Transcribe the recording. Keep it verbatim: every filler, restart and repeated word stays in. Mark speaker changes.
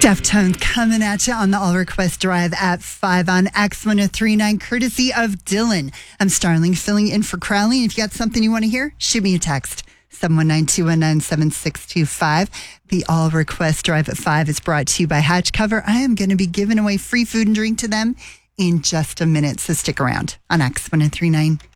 Speaker 1: Deftones coming at you on the All Request Drive at five on X one oh three point nine, courtesy of Dylan. I'm Starling, filling in for Crowley. And if you got something you want to hear, shoot me a text. seven one nine, two one nine, seven six two five. The All Request Drive at five is brought to you by Hatch Cover. I am going to be giving away free food and drink to them in just a minute, so stick around on X one oh three point nine.